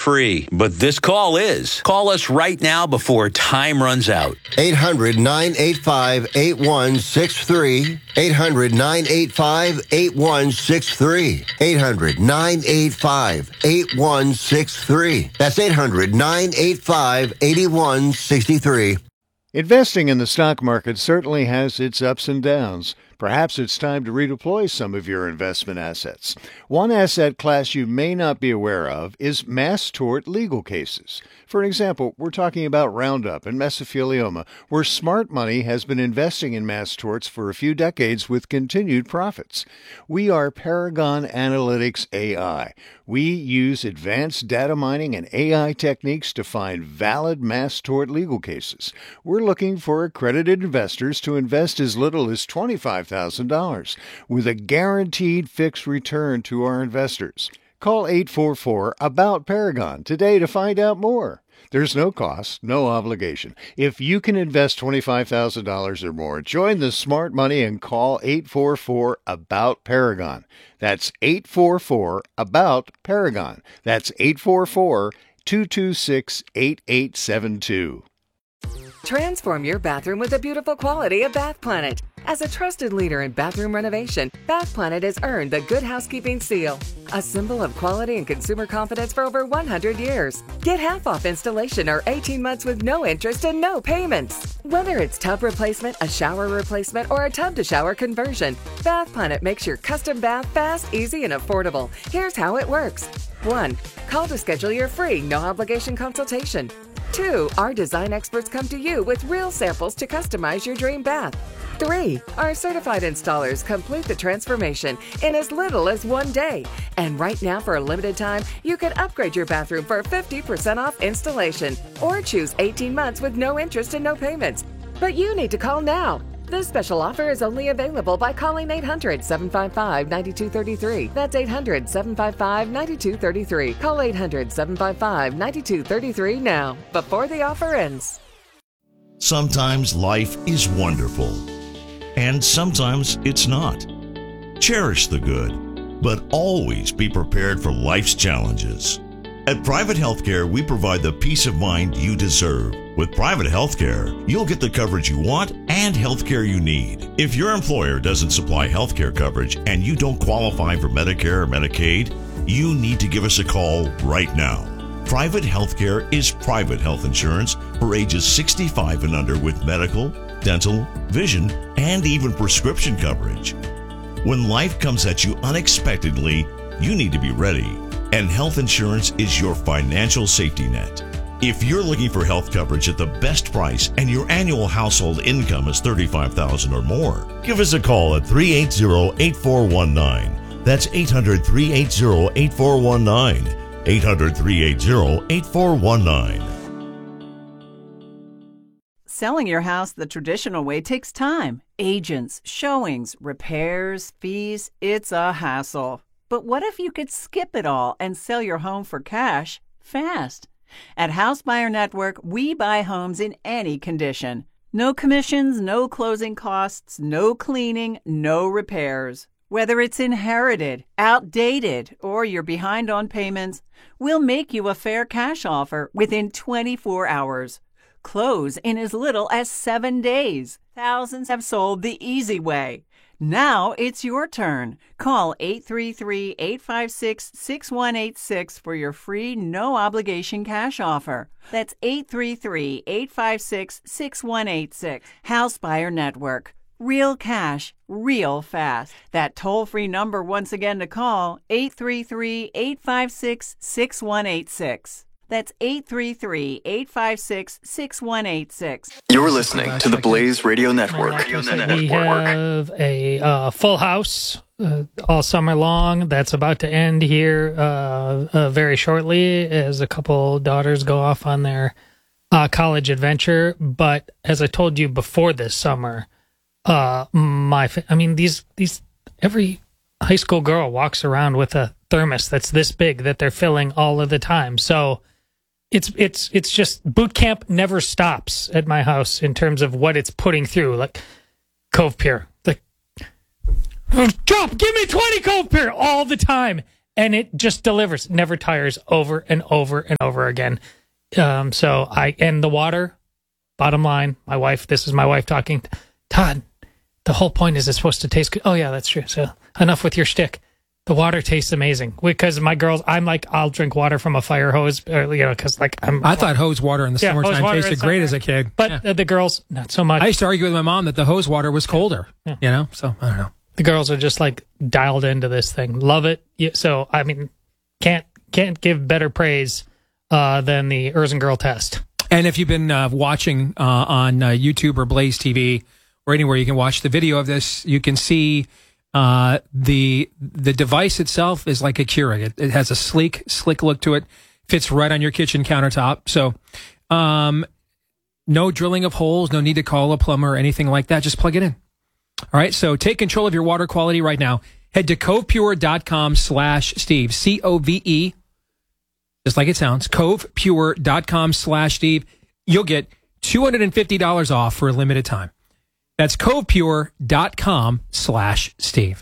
free, but this call is. Call us right now before time runs out. 800-985-8163. 800-985-8163. 800-985-8163. That's 800-985-8163. Investing in the stock market certainly has its ups and downs. Perhaps it's time to redeploy some of your investment assets. One asset class you may not be aware of is mass tort legal cases. For example, we're talking about Roundup and mesothelioma, where smart money has been investing in mass torts for a few decades with continued profits. We are Paragon Analytics AI. We use advanced data mining and AI techniques to find valid mass tort legal cases. We're looking for accredited investors to invest as little as $25,000 with a guaranteed fixed return to our investors. Call 844-ABOUT-PARAGON today to find out more. There's no cost, no obligation. If you can invest $25,000 or more, join the smart money and call 844-ABOUT-PARAGON. That's 844-ABOUT-PARAGON. That's 844-226-8872. Transform your bathroom with the beautiful quality of Bath Planet. As a trusted leader in bathroom renovation, Bath Planet has earned the Good Housekeeping seal, a symbol of quality and consumer confidence for over 100 years. Get half off installation or 18 months with no interest and no payments. Whether it's tub replacement, a shower replacement, or a tub-to-shower conversion, Bath Planet makes your custom bath fast, easy, and affordable. Here's how it works. 1. Call to schedule your free, no-obligation consultation. 2. Our design experts come to you with real samples to customize your dream bath. 3. Our certified installers complete the transformation in as little as 1 day. And right now, for a limited time, you can upgrade your bathroom for 50% off installation or choose 18 months with no interest and no payments. But you need to call now. This special offer is only available by calling 800-755-9233. That's 800-755-9233. Call 800-755-9233 now, before the offer ends. Sometimes life is wonderful, and sometimes it's not. Cherish the good, but always be prepared for life's challenges. At Private Healthcare, we provide the peace of mind you deserve. With Private Healthcare, you'll get the coverage you want and healthcare you need. If your employer doesn't supply healthcare coverage and you don't qualify for Medicare or Medicaid, you need to give us a call right now. Private Healthcare is private health insurance for ages 65 and under with medical, dental, vision, and even prescription coverage. When life comes at you unexpectedly, you need to be ready. And health insurance is your financial safety net. If you're looking for health coverage at the best price and your annual household income is $35,000 or more, give us a call at 380-8419. That's 800-380-8419. 800-380-8419. Selling your house the traditional way takes time. Agents, showings, repairs, fees, it's a hassle. But what if you could skip it all and sell your home for cash fast? At House Buyer Network, we buy homes in any condition. No commissions, no closing costs, no cleaning, no repairs. Whether it's inherited, outdated, or you're behind on payments, we'll make you a fair cash offer within 24 hours. Close in as little as 7 days. Thousands have sold the easy way. Now it's your turn. Call 833-856-6186 for your free, no-obligation cash offer. That's 833-856-6186. House Buyer Network. Real cash, real fast. That toll-free number once again to call, 833-856-6186. That's 833-856-6186. You're listening to the Blaze Radio Network. We have a full house all summer long. That's about to end here very shortly as a couple daughters go off on their college adventure. But as I told you before this summer, these every high school girl walks around with a thermos that's this big that they're filling all of the time. So it's just boot camp never stops at my house in terms of what it's putting through. Like Cove Pier, like, Chop, give me 20 Cove Pier all the time. and it just delivers, never tires, over and over and over again. And the water, bottom line, this is my wife talking, Todd, the whole point is it's supposed to taste good. Oh yeah, that's true. So enough with your shtick. The water tastes amazing because my girls, I'm like, I'll drink water from a fire hose, because I thought hose water in the summertime tasted great as a kid. But the girls, not so much. I used to argue with my mom that the hose water was colder, so I don't know. The girls are just like dialed into this thing. Love it. So, I mean, can't give better praise than the Erzengirl test. And if you've been watching on YouTube or Blaze TV or anywhere you can watch the video of this, you can see the device itself is like a Keurig. It has a sleek, slick look to it. Fits right on your kitchen countertop. So no drilling of holes, no need to call a plumber or anything like that. Just plug it in. All right, so take control of your water quality right now. Head to covepure.com/Steve, COVE, just like it sounds, covepure.com/Steve. You'll get $250 off for a limited time. That's covepure.com/Steve.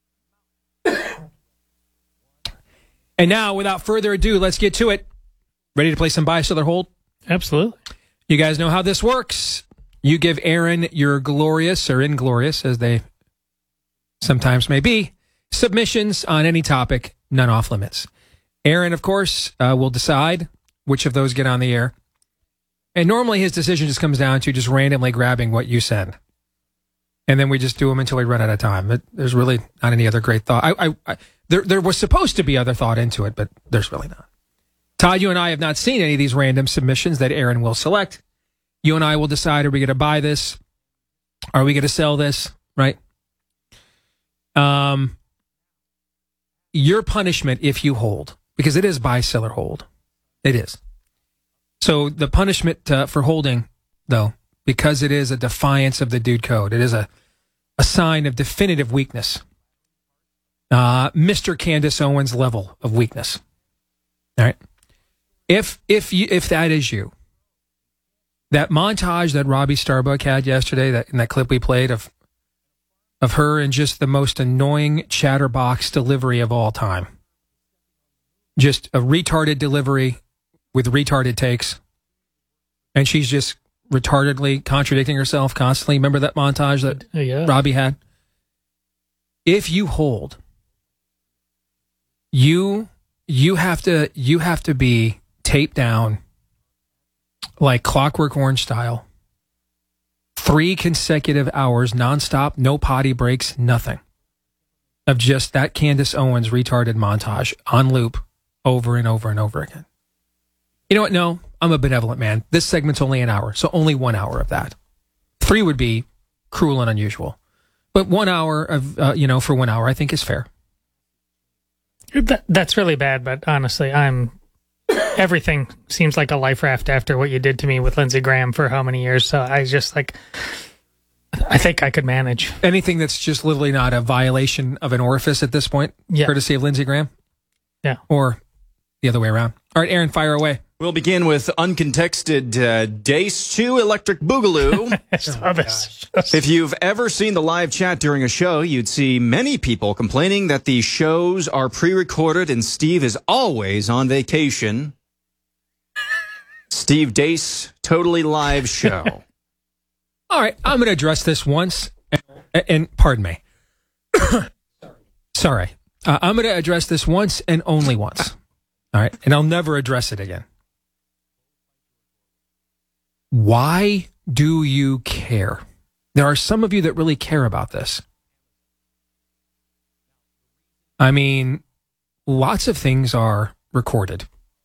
And now, without further ado, let's get to it. Ready to play some buy, sell, or hold? Absolutely. You guys know how this works. You give Aaron your glorious or inglorious, as they sometimes may be, submissions on any topic, none off limits. Aaron, of course, will decide which of those get on the air. And normally his decision just comes down to just randomly grabbing what you send. And then we just do them until we run out of time. There's really not any other great thought. There was supposed to be other thought into it, but there's really not. Todd, you and I have not seen any of these random submissions that Aaron will select. You and I will decide, are we going to buy this? Are we going to sell this? Right? Your punishment if you hold, because it is buy, sell, or hold. It is. So the punishment for holding, though, because it is a defiance of the dude code, it is a sign of definitive weakness. Mr. Candace Owens level of weakness. All right. If that is you, that montage that Robbie Starbuck had yesterday, in that clip we played of her and just the most annoying chatterbox delivery of all time. Just a retarded delivery with retarded takes. And she's just retardedly contradicting herself constantly. Remember that montage that Robbie had? If you hold, you have to be taped down like Clockwork Orange style. 3 consecutive hours nonstop, no potty breaks, nothing. Of just that Candace Owens retarded montage on loop over and over and over again. You know what? No, I'm a benevolent man. This segment's only an hour, so only 1 hour of that. 3 would be cruel and unusual. But 1 hour of, for 1 hour, I think is fair. That's really bad, but honestly, everything seems like a life raft after what you did to me with Lindsey Graham for how many years. So I think I could manage. Anything that's just literally not a violation of an orifice at this point, courtesy of Lindsey Graham? Yeah. Or the other way around. All right, Aaron, fire away. We'll begin with uncontexted Dace 2 Electric Boogaloo. If you've ever seen the live chat during a show, you'd see many people complaining that the shows are pre-recorded and Steve is always on vacation. Steve Dace, totally live show. All right, I'm going to address this once, and pardon me. Sorry. I'm going to address this once and only once. All right, and I'll never address it again. Why do you care? There are some of you that really care about this. I mean, lots of things are recorded.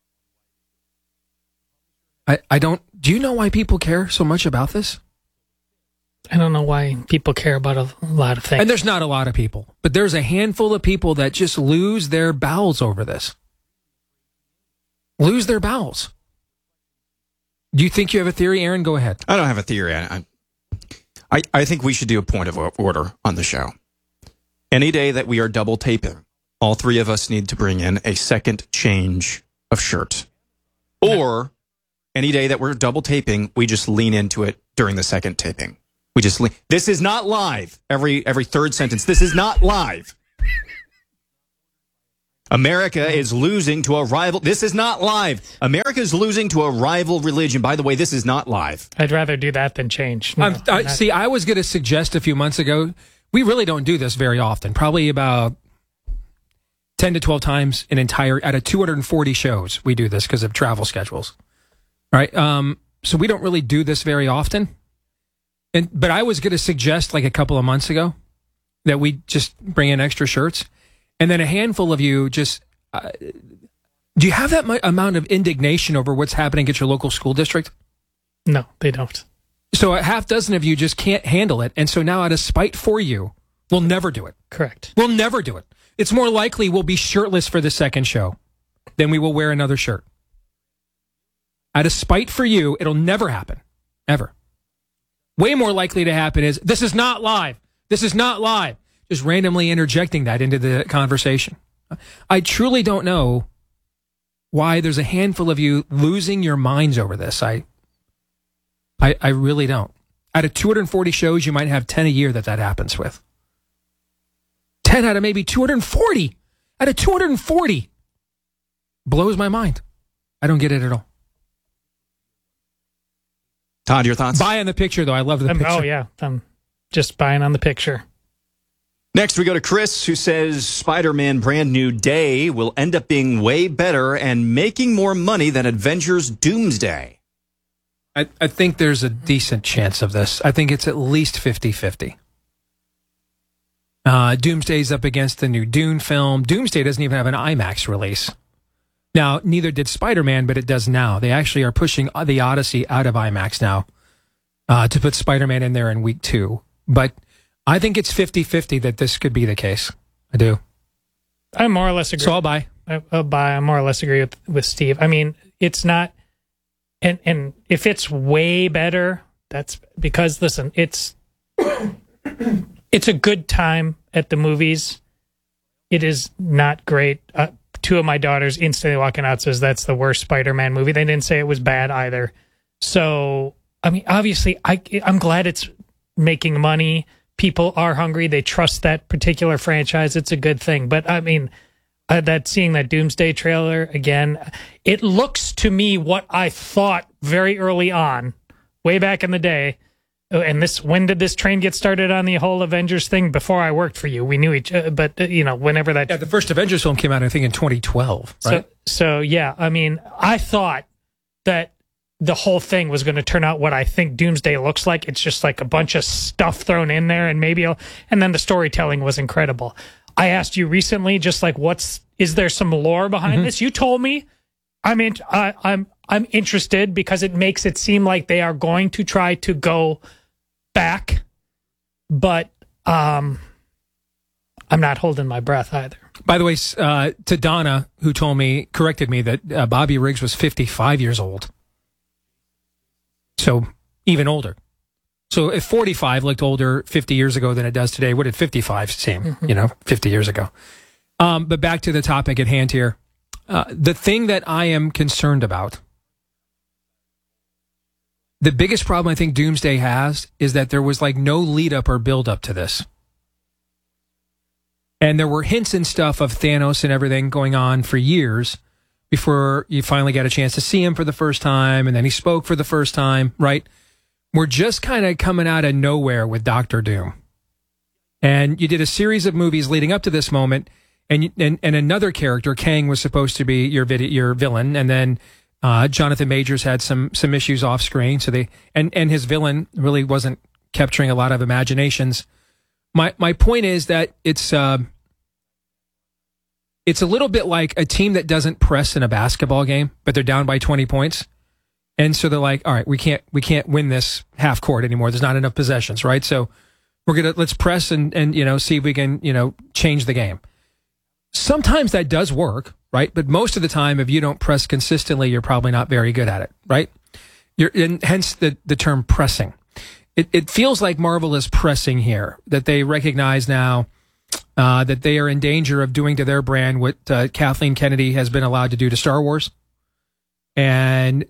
I don't... Do you know why people care so much about this? I don't know why people care about a lot of things. And there's not a lot of people, but there's a handful of people that just lose their bowels over this. Lose their bowels. Do you think you have a theory, Aaron? Go ahead. I don't have a theory. I think we should do a point of order on the show. Any day that we are double taping, all 3 of us need to bring in a second change of shirt. Or any day that we're double taping, we just lean into it during the second taping. We just lean. This is not live. Every third sentence. This is not live. America is losing to a rival. This is not live. America is losing to a rival religion. By the way, this is not live. I'd rather do that than change. No, See, I was going to suggest a few months ago, we really don't do this very often. Probably about 10 to 12 times out of 240 shows, we do this because of travel schedules. All right. So we don't really do this very often. But I was going to suggest like a couple of months ago that we just bring in extra shirts. And then a handful of you just, do you have that amount of indignation over what's happening at your local school district? No, they don't. So a half dozen of you just can't handle it. And so now out of spite for you, we'll never do it. Correct. We'll never do it. It's more likely we'll be shirtless for the second show than we will wear another shirt. Out of spite for you, it'll never happen. Ever. Way more likely to happen is, this is not live. This is not live. Just randomly interjecting that into the conversation. I truly don't know why there's a handful of you losing your minds over this. I really don't. Out of 240 shows, you might have 10 a year that happens with. 10 out of maybe 240. Out of 240. Blows my mind. I don't get it at all. Todd, your thoughts? Buy on the picture, though. I love the picture. Oh, yeah. I'm just buying on the picture. Next, we go to Chris, who says Spider-Man Brand New Day will end up being way better and making more money than Avengers Doomsday. I think there's a decent chance of this. I think it's at least 50-50. Doomsday's up against the new Dune film. Doomsday doesn't even have an IMAX release. Now, neither did Spider-Man, but it does now. They actually are pushing the Odyssey out of IMAX now to put Spider-Man in there in week 2. But I think it's 50-50 that this could be the case. I do. I more or less agree. So I'll buy. I'll buy. I more or less agree with Steve. I mean, it's not, and if it's way better, that's because, listen, it's a good time at the movies. It is not great. 2 of my daughters instantly walking out says that's the worst Spider-Man movie. They didn't say it was bad either. So, I mean, obviously, I'm glad it's making money. People are hungry. They trust that particular franchise. It's a good thing. But, I mean, seeing that Doomsday trailer again, it looks to me what I thought very early on, way back in the day. And when did this train get started on the whole Avengers thing? Before I worked for you. We knew each other, but, whenever that... Yeah, the first Avengers film came out, I think, in 2012, right? So yeah, I mean, I thought that the whole thing was going to turn out what I think Doomsday looks like. It's just like a bunch of stuff thrown in there, and and then the storytelling was incredible. I asked you recently, just like, is there some lore behind this? You told me. I'm interested because it makes it seem like they are going to try to go back, but I'm not holding my breath either. By the way, to Donna, who corrected me that Bobby Riggs was 55 years old. So even older. So if 45 looked older 50 years ago than it does today, what did 55 seem, 50 years ago? But back to the topic at hand here. The thing that I am concerned about, the biggest problem I think Doomsday has is that there was like no lead up or build up to this. And there were hints and stuff of Thanos and everything going on for years before you finally got a chance to see him for the first time. And then he spoke for the first time, right? We're just kind of coming out of nowhere with Doctor Doom. And you did a series of movies leading up to this moment. And another character, Kang, was supposed to be your villain. And then Jonathan Majors had some issues off screen. So and his villain really wasn't capturing a lot of imaginations. My point is that it's a little bit like a team that doesn't press in a basketball game, but they're down by 20 points. And so they're like, all right, we can't win this half court anymore. There's not enough possessions, right? So let's press and see if we can, change the game. Sometimes that does work, right? But most of the time, if you don't press consistently, you're probably not very good at it, right? And hence the term pressing. It feels like Marvel is pressing here, that they recognize now that they are in danger of doing to their brand what Kathleen Kennedy has been allowed to do to Star Wars. And,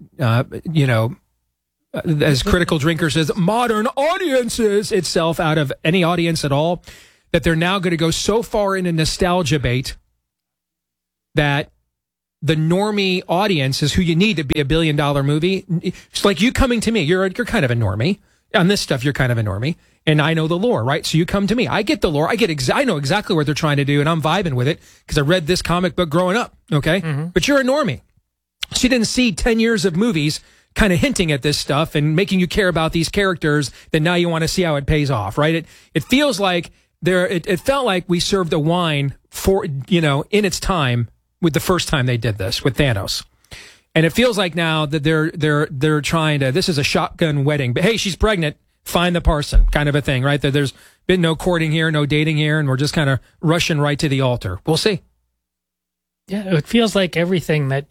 as Critical Drinker says, modern audiences itself out of any audience at all, that they're now going to go so far into nostalgia bait that the normie audience is who you need to be a $1 billion movie. It's like you coming to me. You're kind of a normie. On this stuff, you're kind of a normie. And I know the lore, right? So you come to me. I get the lore. I know exactly what they're trying to do, and I'm vibing with it because I read this comic book growing up, okay? Mm-hmm. But you're a normie. She didn't see 10 years of movies kind of hinting at this stuff and making you care about these characters that now you want to see how it pays off, right? It feels like it felt like we served a wine for, in its time with the first time they did this with Thanos. And it feels like now that they're trying to, this is a shotgun wedding, but hey, she's pregnant, find the parson kind of a thing, right? That there's been no courting here, no dating here, and we're just kind of rushing right to the altar. We'll see. Yeah, it feels like everything that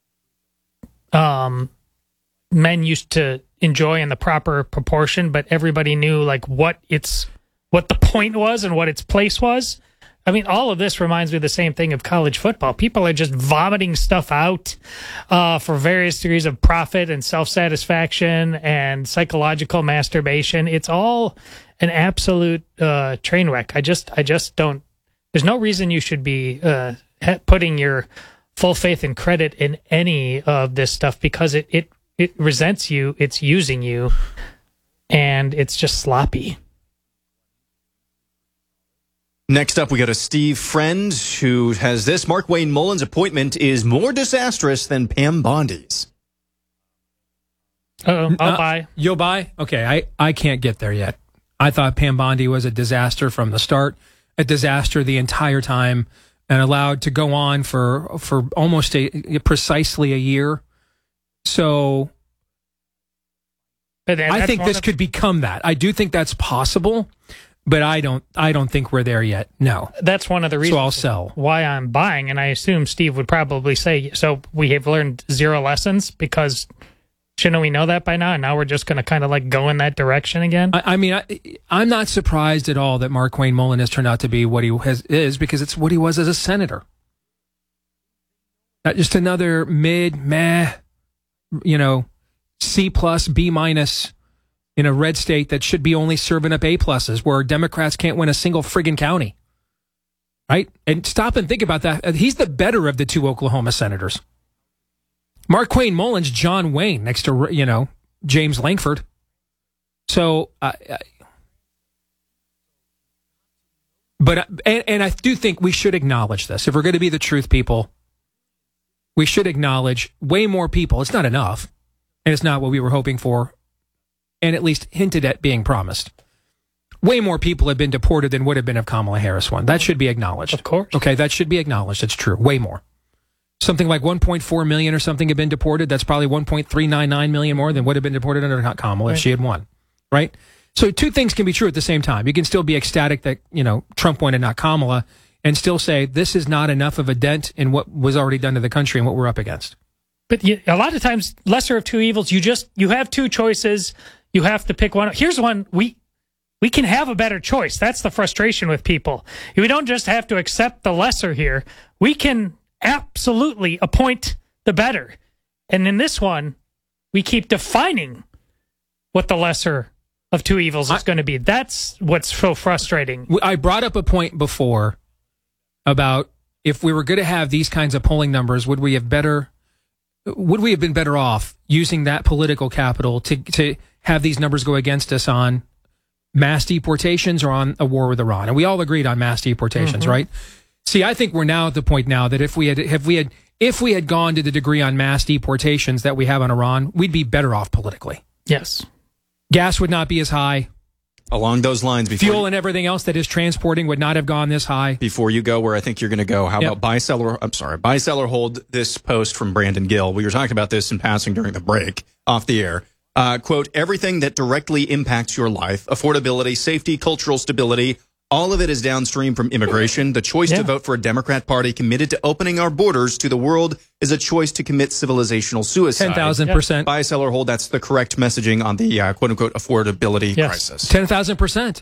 men used to enjoy in the proper proportion, but everybody knew like what the point was and what its place was. I mean, all of this reminds me of the same thing of college football. People are just vomiting stuff out for various degrees of profit and self-satisfaction and psychological masturbation. It's all an absolute train wreck. I just don't. There's no reason you should be putting your full faith and credit in any of this stuff because it resents you, it's using you, and it's just sloppy. Next up, we got a Steve Friend who has this. Mark Wayne Mullen's appointment is more disastrous than Pam Bondi's. I'll buy. You'll buy? Okay, I can't get there yet. I thought Pam Bondi was a disaster from the start, a disaster the entire time, and allowed to go on for almost precisely a year. So I think this could become that. I do think that's possible. But I don't think we're there yet. No. That's one of the reasons so I'll sell. Why I'm buying, and I assume Steve would probably say, so we have learned zero lessons because shouldn't we know that by now? And now we're just going to kind of like go in that direction again? I'm not surprised at all that Mark Wayne Mullen has turned out to be what he is because it's what he was as a senator. Not just another C+, B- in a red state that should be only serving up A+, where Democrats can't win a single friggin' county. Right? And stop and think about that. He's the better of the two Oklahoma senators. Mark Wayne Mullen's John Wayne next to, James Langford. So, but I do think we should acknowledge this. If we're going to be the truth people, we should acknowledge way more people. It's not enough. And it's not what we were hoping for. And at least hinted at being promised. Way more people have been deported than would have been if Kamala Harris won. That should be acknowledged. Of course. Okay, that should be acknowledged. It's true. Way more. Something like 1.4 million or something have been deported. That's probably 1.399 million more than would have been deported under Kamala if she had won. Right? So two things can be true at the same time. You can still be ecstatic that, Trump won and not Kamala and still say this is not enough of a dent in what was already done to the country and what we're up against. But a lot of times, lesser of two evils, you have two choices. You have to pick one. Here's one. We can have a better choice. That's the frustration with people. We don't just have to accept the lesser here. We can absolutely appoint the better. And in this one, we keep defining what the lesser of two evils is going to be. That's what's so frustrating. I brought up a point before about if we were going to have these kinds of polling numbers, would we have been better off using that political capital to have these numbers go against us on mass deportations or on a war with Iran? And we all agreed on mass deportations, right? See, I think we're now at the point now that if we had gone to the degree on mass deportations that we have on Iran, we'd be better off politically. Yes. Gas would not be as high. Along those lines, fuel and everything else that is transporting would not have gone this high. Before you go where I think you're going to go, how about buy, seller, hold this post from Brandon Gill. We were talking about this in passing during the break off the air. Quote, everything that directly impacts your life, affordability, safety, cultural stability, all of it is downstream from immigration. The choice to vote for a Democrat Party committed to opening our borders to the world is a choice to commit civilizational suicide. 10,000%. Buy, sell, or hold. That's the correct messaging on the quote-unquote affordability crisis. 10,000%.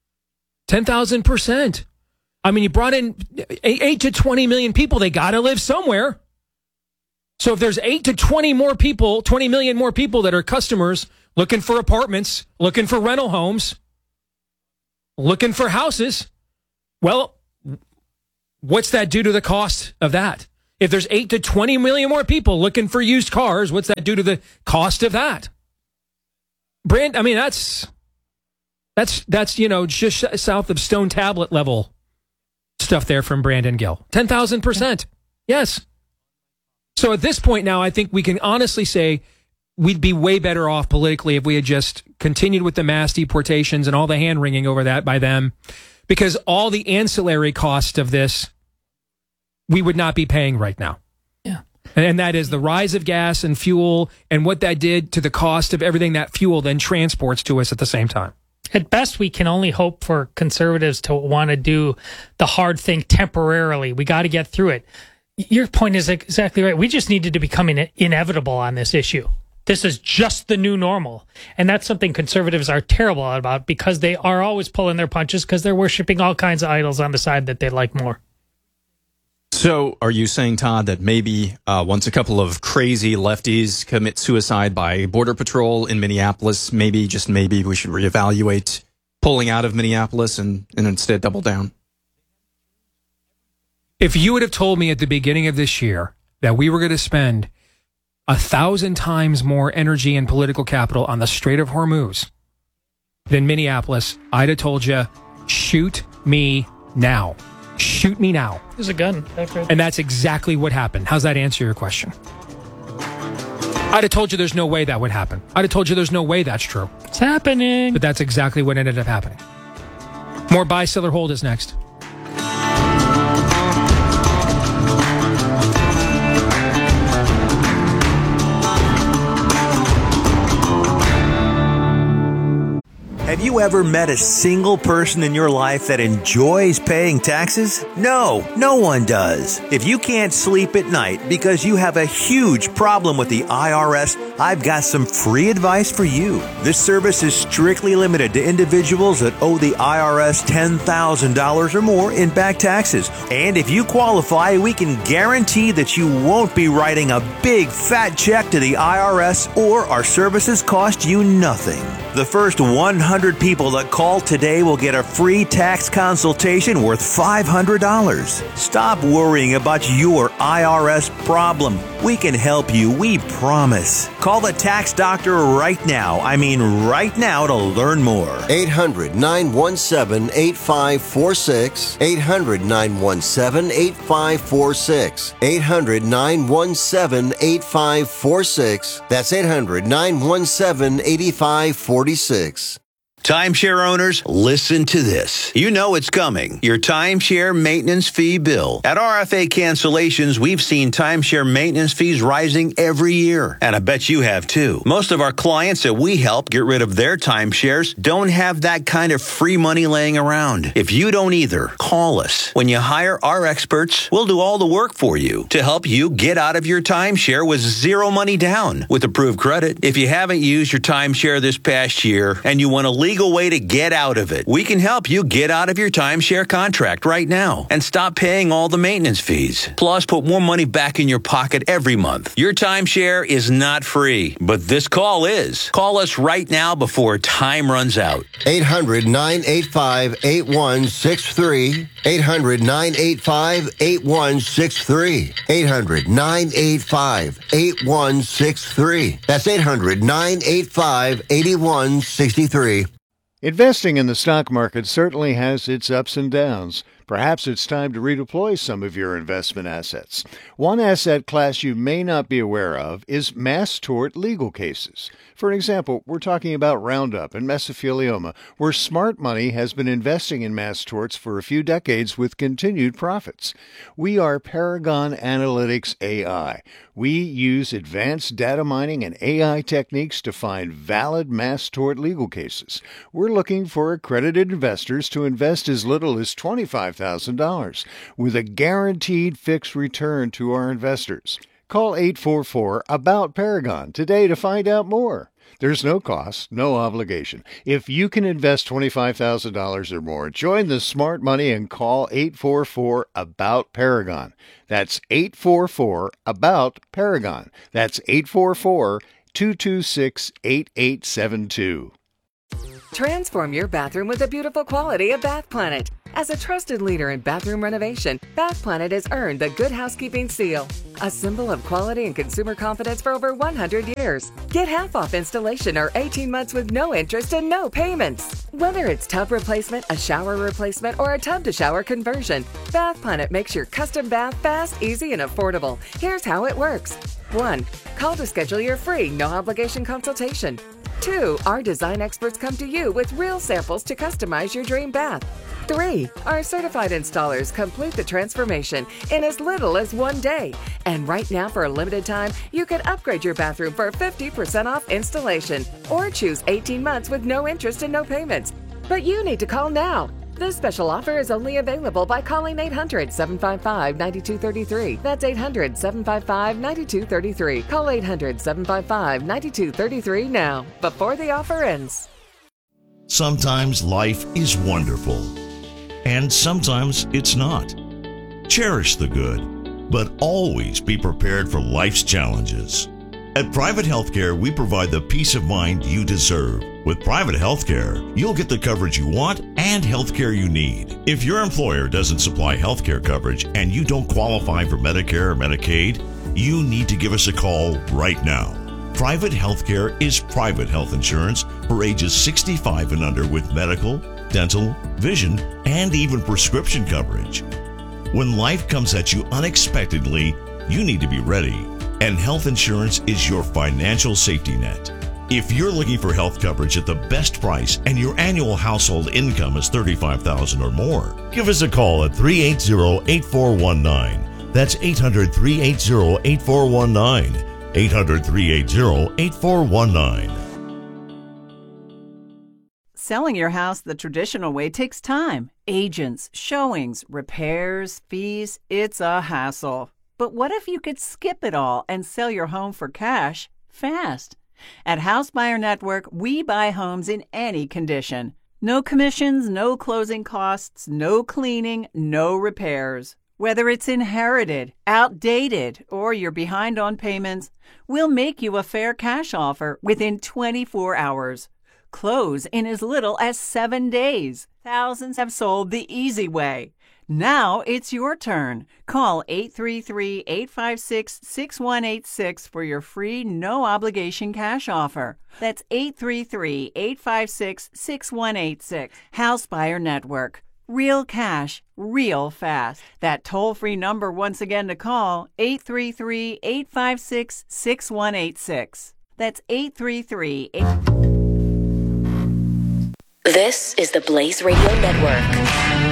10,000%. I mean, you brought in 8 to 20 million people. They got to live somewhere. So if there's 8 to 20 million more people that are customers looking for apartments, looking for rental homes, looking for houses, well, what's that do to the cost of that? If there's 8 to 20 million more people looking for used cars, what's that do to the cost of that? I mean, that's just south of Stone Tablet level stuff there from Brandon Gill. 10,000%. Yes. So at this point now, I think we can honestly say we'd be way better off politically if we had just continued with the mass deportations and all the hand-wringing over that by them, because all the ancillary cost of this we would not be paying right now. Yeah. And that is the rise of gas and fuel and what that did to the cost of everything that fuel then transports to us at the same time. At best, we can only hope for conservatives to want to do the hard thing temporarily. We got to get through it. Your point is exactly right. We just needed to become inevitable on this issue. This is just the new normal. And that's something conservatives are terrible about, because they are always pulling their punches because they're worshiping all kinds of idols on the side that they like more. So are you saying, Todd, that maybe once a couple of crazy lefties commit suicide by Border Patrol in Minneapolis, maybe, just maybe, we should reevaluate pulling out of Minneapolis and instead double down? If you would have told me at the beginning of this year that we were going to spend 1,000 times more energy and political capital on the Strait of Hormuz than Minneapolis, I'd have told you, shoot me now. Shoot me now. There's a gun. And that's exactly what happened. How's that answer your question? I'd have told you there's no way that would happen. I'd have told you there's no way that's true. It's happening. But that's exactly what ended up happening. More buy, sell, or hold is next. Have you ever met a single person in your life that enjoys paying taxes? No, no one does. If you can't sleep at night because you have a huge problem with the IRS, I've got some free advice for you. This service is strictly limited to individuals that owe the IRS $10,000 or more in back taxes. And if you qualify, we can guarantee that you won't be writing a big fat check to the IRS, or our services cost you nothing. The first 100 people that call today will get a free tax consultation worth $500. Stop worrying about your IRS problem. We can help you, we promise. Call the tax doctor right now. I mean right now, to learn more. 800-917-8546. 800-917-8546. 800-917-8546. That's 800-917-8546. Timeshare owners, listen to this. You know it's coming. Your timeshare maintenance fee bill. At RFA Cancellations, we've seen timeshare maintenance fees rising every year. And I bet you have too. Most of our clients that we help get rid of their timeshares don't have that kind of free money laying around. If you don't either, call us. When you hire our experts, we'll do all the work for you to help you get out of your timeshare with zero money down with approved credit. If you haven't used your timeshare this past year and you want to legal way to get out of it, we can help you get out of your timeshare contract right now and stop paying all the maintenance fees. Plus, put more money back in your pocket every month. Your timeshare is not free, but this call is. Call us right now before time runs out. 800-985-8163. 800-985-8163. 800-985-8163. That's 800-985-8163. Investing in the stock market certainly has its ups and downs. Perhaps it's time to redeploy some of your investment assets. One asset class you may not be aware of is mass tort legal cases. For an example, we're talking about Roundup and mesothelioma, where smart money has been investing in mass torts for a few decades with continued profits. We are Paragon Analytics AI. We use advanced data mining and AI techniques to find valid mass tort legal cases. We're looking for accredited investors to invest as little as $25,000 with a guaranteed fixed return to our investors. Call 844-ABOUT-PARAGON today to find out more. There's no cost, no obligation. If you can invest $25,000 or more, join the smart money and call 844-ABOUT-PARAGON. That's 844-ABOUT-PARAGON. That's 844-226-8872. Transform your bathroom with the beautiful quality of Bath Planet. As a trusted leader in bathroom renovation, Bath Planet has earned the Good Housekeeping seal, a symbol of quality and consumer confidence for over 100 years. Get half off installation or 18 months with no interest and no payments. Whether it's tub replacement, a shower replacement, or a tub-to-shower conversion, Bath Planet makes your custom bath fast, easy, and affordable. Here's how it works. 1. Call to schedule your free, no-obligation consultation. 2. Our design experts come to you with real samples to customize your dream bath. 3. Our certified installers complete the transformation in as little as 1 day. And right now, for a limited time, you can upgrade your bathroom for 50% off installation or choose 18 months with no interest and no payments. But you need to call now. This special offer is only available by calling 800-755-9233. That's 800-755-9233. Call 800-755-9233 now, before the offer ends. Sometimes life is wonderful, and sometimes it's not. Cherish the good, but always be prepared for life's challenges. At Private Healthcare, we provide the peace of mind you deserve. With Private Healthcare, you'll get the coverage you want and healthcare you need. If your employer doesn't supply healthcare coverage and you don't qualify for Medicare or Medicaid, you need to give us a call right now. Private Healthcare is private health insurance for ages 65 and under with medical, dental, vision, and even prescription coverage. When life comes at you unexpectedly, you need to be ready, and health insurance is your financial safety net. If you're looking for health coverage at the best price and your annual household income is $35,000 or more, give us a call at 380-8419. That's 800-380-8419. 800-380-8419. Selling your house the traditional way takes time. Agents, showings, repairs, fees, it's a hassle. But what if you could skip it all and sell your home for cash fast? At House Buyer Network, we buy homes in any condition. No commissions, no closing costs, no cleaning, no repairs. Whether it's inherited, outdated, or you're behind on payments, we'll make you a fair cash offer within 24 hours. Close in as little as 7 days. Thousands have sold the easy way. Now it's your turn. Call 833-856-6186 for your free, no-obligation cash offer. That's 833-856-6186. House Buyer Network. Real cash, real fast. That toll-free number once again to call, 833-856-6186. That's 833-8... This is the Blaze Radio Network.